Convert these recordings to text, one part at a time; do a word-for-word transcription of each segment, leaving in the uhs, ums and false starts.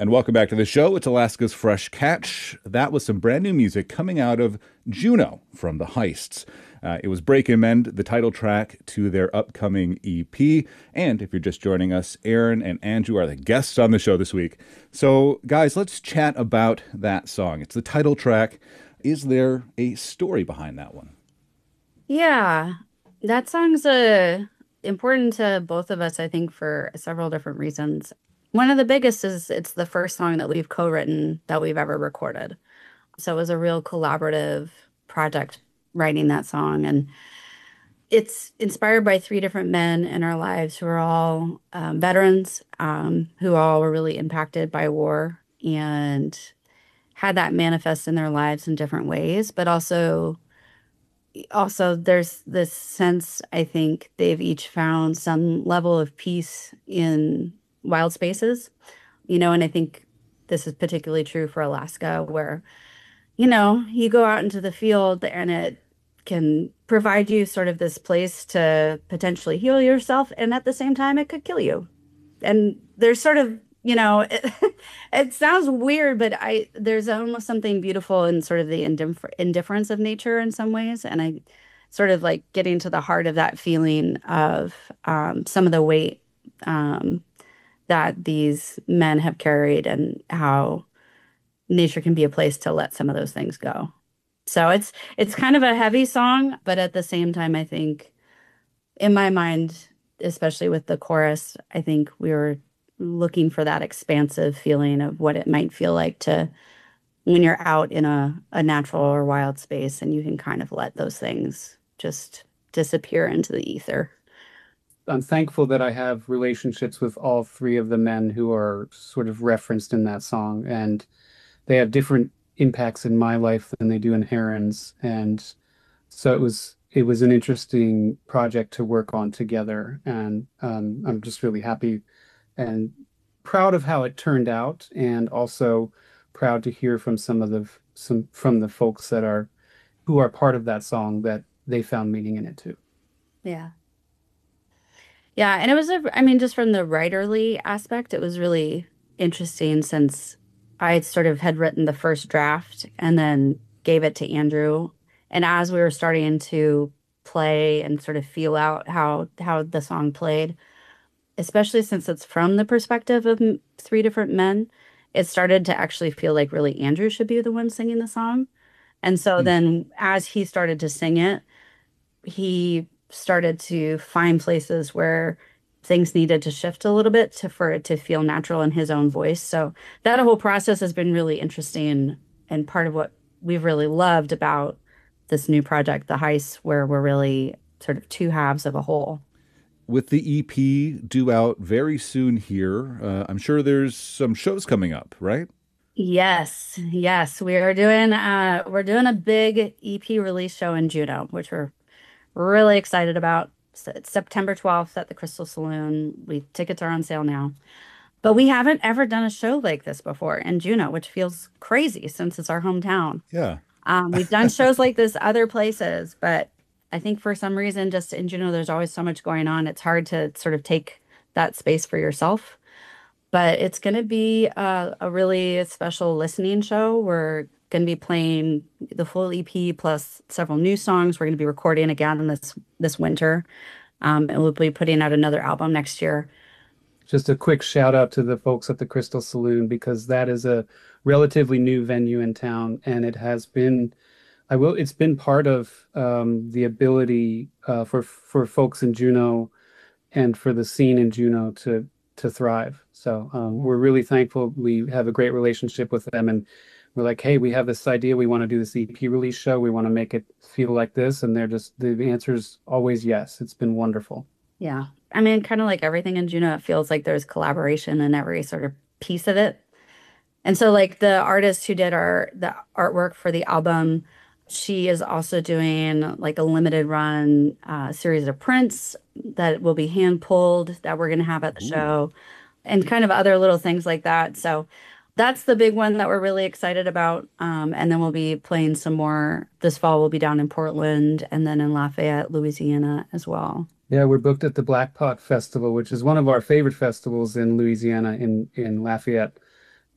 And welcome back to the show. It's Alaska's Fresh Catch. That was some brand new music coming out of Juno from the Heists. Uh, it was Break and Mend, the title track to their upcoming E P. And if you're just joining us, Aaron and Andrew are the guests on the show this week. So, guys, let's chat about that song. It's the title track. Is there a story behind that one? Yeah, that song's uh, important to both of us, I think, for several different reasons. One of the biggest is it's the first song that we've co-written that we've ever recorded. So it was a real collaborative project writing that song. And it's inspired by three different men in our lives who are all um, veterans, um, who all were really impacted by war and had that manifest in their lives in different ways, but also also there's this sense I think they've each found some level of peace in wild spaces, you know, and I think this is particularly true for Alaska, where, you know, you go out into the field and it can provide you sort of this place to potentially heal yourself, and at the same time, it could kill you. And there's sort of, you know, it, it sounds weird, but I there's almost something beautiful in sort of the indif indifference of nature in some ways, and I sort of like getting to the heart of that feeling of um, some of the weight um, that these men have carried, and how nature can be a place to let some of those things go. So it's it's kind of a heavy song, but at the same time, I think in my mind, especially with the chorus, I think we were looking for that expansive feeling of what it might feel like to when you're out in a, a natural or wild space and you can kind of let those things just disappear into the ether. I'm thankful that I have relationships with all three of the men who are sort of referenced in that song, and they have different impacts in my life than they do in Heron's. And so it was it was an interesting project to work on together, and um, I'm just really happy and proud of how it turned out, and also proud to hear from some of the some from the folks that are who are part of that song that they found meaning in it too. Yeah. Yeah, and it was a, I mean, just from the writerly aspect, it was really interesting since I had sort of had written the first draft and then gave it to Andrew. And as we were starting to play and sort of feel out how how the song played, especially since it's from the perspective of m- three different men, it started to actually feel like really Andrew should be the one singing the song. And so Hmm. then as he started to sing it, he started to find places where things needed to shift a little bit to for it to feel natural in his own voice. So that whole process has been really interesting, and part of what we've really loved about this new project, The Heist, where we're really sort of two halves of a whole. With the E P due out very soon here, uh, I'm sure there's some shows coming up, right? Yes, yes, we are doing uh we're doing a big E P release show in Juneau, which we're really excited about. So it's September twelfth at the Crystal Saloon. We tickets are on sale now. But we haven't ever done a show like this before in Juneau, which feels crazy since it's our hometown. Yeah. Um, we've done shows like this other places, but I think for some reason, just in Juneau, there's always so much going on. It's hard to sort of take that space for yourself. But it's going to be a, a really special listening show. We're going to be playing the full E P plus several new songs. We're going to be recording again this this winter, um, and we'll be putting out another album next year. Just a quick shout out to the folks at the Crystal Saloon, because that is a relatively new venue in town, and it has been, I will, it's been part of um, the ability uh, for for folks in Juneau and for the scene in Juneau to to thrive. So um, we're really thankful. We have a great relationship with them, and we're like, hey, we have this idea. We want to do this E P release show. We want to make it feel like this, and they're just the answer's always yes. It's been wonderful. Yeah. I mean, kind of like everything in Juneau, it feels like there's collaboration in every sort of piece of it. And so like the artist who did our the artwork for the album, she is also doing like a limited run uh, series of prints that will be hand pulled that we're going to have at the Ooh. show, and kind of other little things like that. So that's the big one that we're really excited about. Um, and then we'll be playing some more this fall. We'll be down in Portland and then in Lafayette, Louisiana as well. Yeah, we're booked at the Black Pot Festival, which is one of our favorite festivals in Louisiana, in in Lafayette.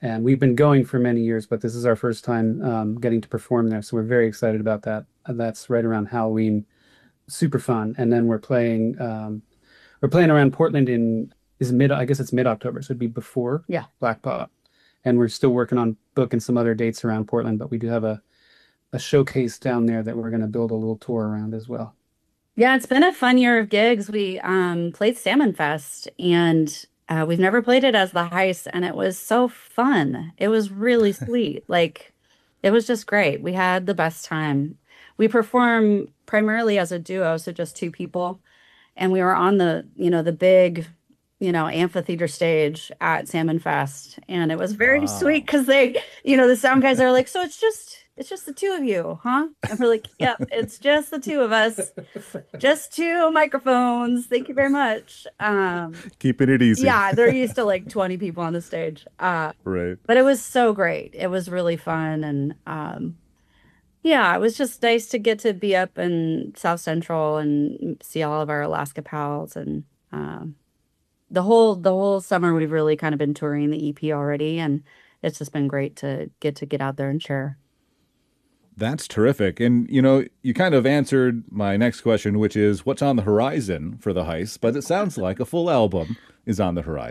And we've been going for many years, but this is our first time um, getting to perform there. So we're very excited about that. And that's right around Halloween. Super fun. And then we're playing um, we're playing around Portland in is mid I guess it's mid-October, so it'd be before Yeah. Black Pot. And we're still working on booking some other dates around Portland, but we do have a a showcase down there that we're going to build a little tour around as well. Yeah, it's been a fun year of gigs. We um, played Salmon Fest, and uh, we've never played it as the Heist, and it was so fun. It was really sweet. Like, it was just great. We had the best time. We perform primarily as a duo, so just two people, and we were on the, you know, the big, you know, amphitheater stage at Salmon Fest, and it was very Wow. sweet because they, you know, the sound guys are like, so it's just. It's just the two of you, huh? And we're like, yep, it's just the two of us. Just two microphones. Thank you very much. Um, Keeping it easy. yeah, they're used to like twenty people on the stage. Uh, Right. but it was so great. It was really fun. And um, yeah, it was just nice to get to be up in South Central and see all of our Alaska pals. And um, the whole the whole summer, we've really kind of been touring the E P already. And it's just been great to get to get out there and share. That's terrific. And, you know, you kind of answered my next question, which is what's on the horizon for the Heist? But it sounds like a full album is on the horizon.